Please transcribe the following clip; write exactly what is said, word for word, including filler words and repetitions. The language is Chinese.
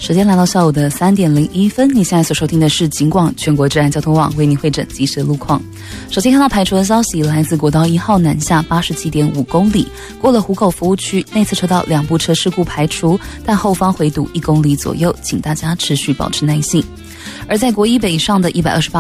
时间来到下午的三点零一分，你现在所收听的是警广全国治安交通网为您汇整即时路况。首先看到排除的消息，来自国道一号南下八十七点五公里，过了湖口服务区，内侧车道两部车事故排除，但后方回堵一公里左右，请大家持续保持耐性。而在国一北上的一百二十八